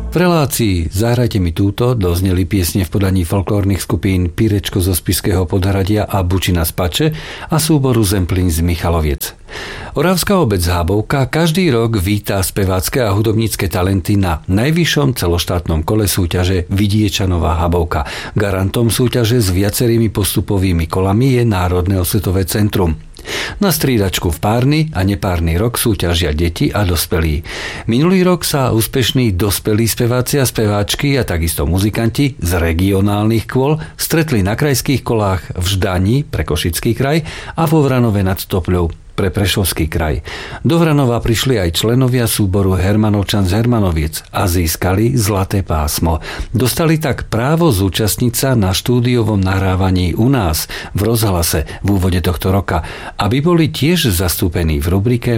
V relácii Zahrajte mi túto dozneli piesne v podaní folklórnych skupín Pírečko zo Spišského Podhradia a Bučina z Pače a súboru Zemplín z Michaloviec. Oravská obec Hábovka každý rok víta spevácké a hudobnícke talenty na najvyššom celoštátnom kole súťaže Vidiečanová Hábovka. Garantom súťaže s viacerými postupovými kolami je Národné osvetové centrum. Na striedačku v párny a nepárny rok súťažia deti a dospelí. Minulý rok sa úspešní dospelí speváci a speváčky a takisto muzikanti z regionálnych kôl stretli na krajských kolách v Ždani pre Košický kraj a vo Vranove nad Topľou pre Prešovský kraj. Do Vranova prišli aj členovia súboru Hermanovčan z Hermanoviec a získali zlaté pásmo. Dostali tak právo zúčastniť sa na štúdiovom nahrávaní u nás v rozhlase v úvode tohto roka, aby boli tiež zastúpení v rubrike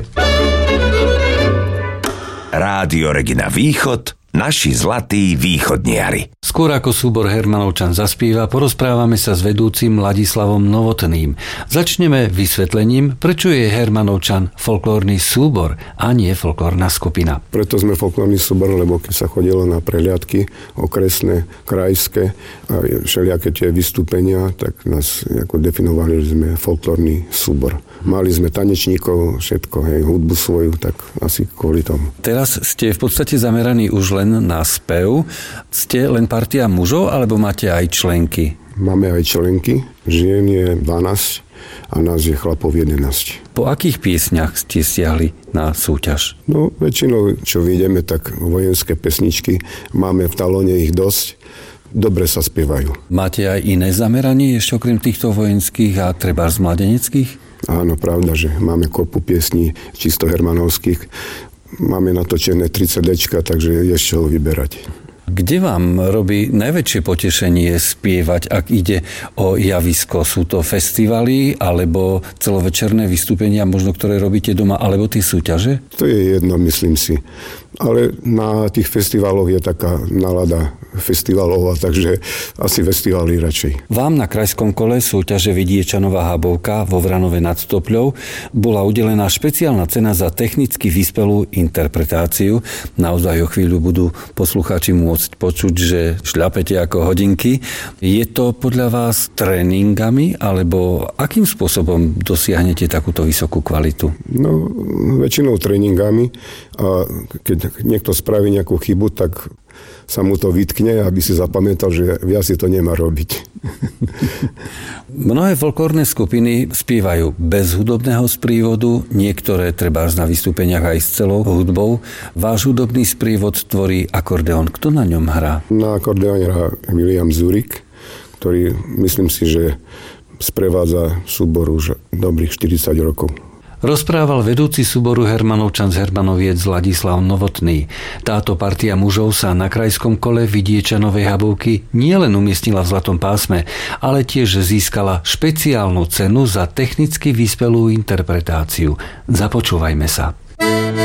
Rádio Regina Východ, naši zlatí východniari. Skôr ako súbor Hermanovčan zaspieva, porozprávame sa s vedúcim Ladislavom Novotným. Začneme vysvetlením, prečo je Hermanovčan folklórny súbor a nie folklórna skupina. Preto sme folklórny súbor, lebo keď sa chodilo na prehliadky okresné, krajské a všelijaké tie vystúpenia, tak nás ako definovali, že sme folklórny súbor. Mali sme tanečníkov, všetko, hudbu svoju, tak asi kvôli tomu. Teraz ste v podstate zameraní už len na spev. Ste len partia mužov, alebo máte aj členky? Máme aj členky. Žien je 12 a nás je chlapov 11. Po akých piesňach ste stiahli na súťaž? No, väčšinou, čo vidíme, tak vojenské pesničky. Máme v talóne ich dosť. Dobre sa spievajú. Máte aj iné zameranie, ešte okrem týchto vojenských a trebárs mladeneckých? Áno, pravda, že máme kopu piesní čisto hermanovských. Máme natočené 3 CD-čka, takže je z čoho vyberať. Kde vám robí najväčšie potešenie spievať, ak ide o javisko? Sú to festivaly, alebo celovečerné vystúpenia, možno ktoré robíte doma, alebo tie súťaže? To je jedno, myslím si. Ale na tých festivaloch je taká nálada festivalová, takže asi festivaly radšej. Vám na krajskom kole súťaže Vidiečanová Hábovka vo Vranove nad Topľou bola udelená špeciálna cena za technicky vyspelú interpretáciu. Naozaj o chvíľu budú poslucháči môcť počuť, že šľapete ako hodinky. Je to podľa vás tréningami, alebo akým spôsobom dosiahnete takúto vysokú kvalitu? No, väčšinou tréningami, a keď niekto spraví nejakú chybu, tak sa mu to vytkne, aby si zapamätal, že viac si to nemá robiť. Mnohé folklórne skupiny spievajú bez hudobného sprievodu, niektoré trebárs na vystúpeniach aj s celou hudbou. Váš hudobný sprievod tvorí akordeón. Kto na ňom hrá? Na akordeóne hrá William Zurik, ktorý myslím si, že sprevádza súbor už dobrých 40 rokov. Rozprával vedúci súboru Hermanovčan z Hermanoviec Ladislav Novotný. Táto partia mužov sa na krajskom kole Vidiečanovej Hábovky nielen umiestnila v zlatom pásme, ale tiež získala špeciálnu cenu za technicky vyspelú interpretáciu. Započúvajme sa.